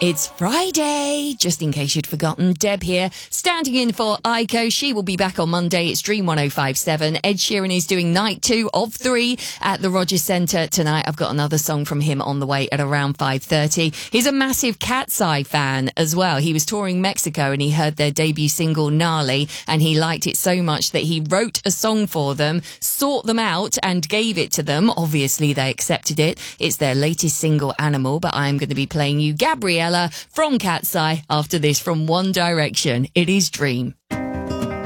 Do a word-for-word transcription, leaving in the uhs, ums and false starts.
It's Friday, just in case you'd forgotten. Deb here, standing in for Aiko. She will be back on Monday. It's Dream one oh five point seven. Ed Sheeran is doing night two of three at the Rogers Centre tonight. I've got another song from him on the way at around five thirty. He's a massive Cat's Eye fan as well. He was touring Mexico and he heard their debut single, Gnarly, and he liked it so much that he wrote a song for them, sought them out and gave it to them. Obviously, they accepted it. It's their latest single, Animal, but I'm going to be playing you Gabriella from Cat's Eye after this from One Direction. It is Dream.